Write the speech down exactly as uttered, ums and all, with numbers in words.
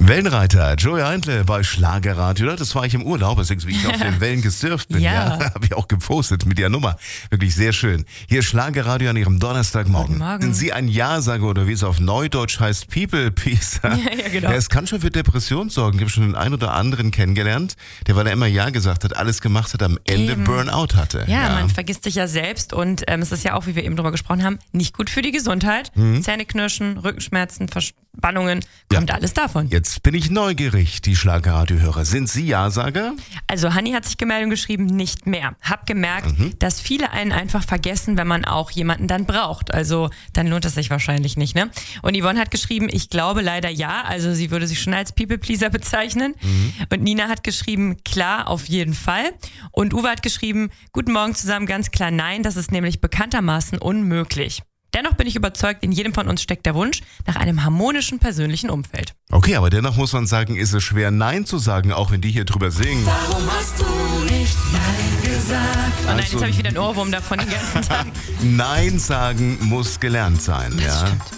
Wellenreiter, Joey Heindle bei Schlagerradio. Das war ich im Urlaub, deswegen wie ich auf den Wellen gesurft bin. Ja. Ja, habe ich auch gepostet mit der Nummer. Wirklich sehr schön. Hier ist Schlagerradio an Ihrem Donnerstagmorgen. Guten Morgen. Sind Sie ein Ja-Sager oder wie es auf Neudeutsch heißt, People-Pleaser? Ja, ja, genau. Ja, es kann schon für Depressionen sorgen. Ich habe schon den einen oder anderen kennengelernt, der, weil er immer Ja gesagt hat, alles gemacht hat, am Ende Eben. Burnout hatte. Ja, man vergisst sich ja selbst und ähm, es ist ja auch, wie wir eben drüber gesprochen haben, nicht gut für die Gesundheit. Mhm. Zähneknirschen, Rückenschmerzen, Verspannungen, kommt Ja. alles davon. Jetzt bin ich neugierig, die Schlagerradiohörer. Sind Sie Ja-Sager? Also Hanni hat sich gemeldet und geschrieben, nicht mehr. Hab gemerkt, Mhm. dass viele einen einfach vergessen, wenn man auch jemanden dann braucht. Also dann lohnt es sich wahrscheinlich nicht, ne? Und Yvonne hat geschrieben, ich glaube leider ja. Also sie würde sich schon als People-Pleaser bezeichnen. Mhm. Und Nina hat geschrieben, klar, auf jeden Fall. Und Uwe hat geschrieben, guten Morgen zusammen, ganz klar nein. Das ist nämlich bekanntermaßen unmöglich. Dennoch bin ich überzeugt, in jedem von uns steckt der Wunsch nach einem harmonischen persönlichen Umfeld. Okay, aber dennoch muss man sagen, ist es schwer, Nein zu sagen, auch wenn die hier drüber singen. Warum hast du nicht Nein gesagt? Oh nein, Also- jetzt habe ich wieder einen Ohrwurm davon den ganzen Tag. Nein sagen muss gelernt sein, ja. stimmt.